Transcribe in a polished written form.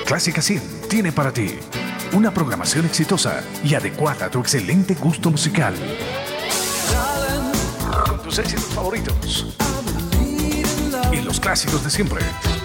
Clásica 100 tiene para ti una programación exitosa y adecuada a tu excelente gusto musical. Con tus éxitos favoritos y los clásicos de siempre.